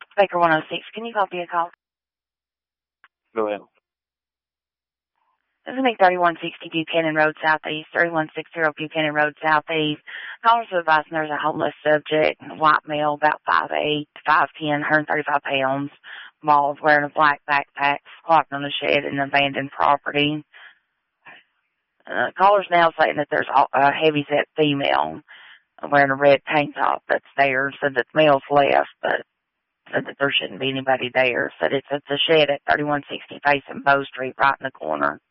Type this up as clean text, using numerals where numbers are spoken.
Baker 106, can you copy a call? Go ahead. This is me, 3160 Buchanan Road Southeast, 3160 Buchanan Road Southeast. Callers advising there's a homeless subject, white male, about 5'8", 5'10", 135 pounds, bald, wearing a black backpack, squatting on a shed in an abandoned property. Callers now saying that there's a heavy-set female wearing a red tank top that's there, said that the male's left, but said that there shouldn't be anybody there. Said it's at the shed at 3160 facing Bow Street, right in the corner.